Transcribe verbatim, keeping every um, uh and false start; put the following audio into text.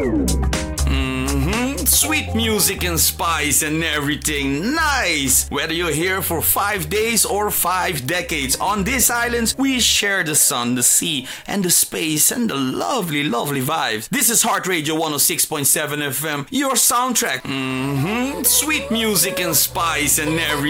Sweet music and spice and everything nice. Whether you're here for five days or five decades, on these islands we share the sun, the sea, and the space and the lovely, lovely vibes. This is Heart Radio one oh six point seven F M, your soundtrack. Mm-hmm. Sweet music and spice and everything.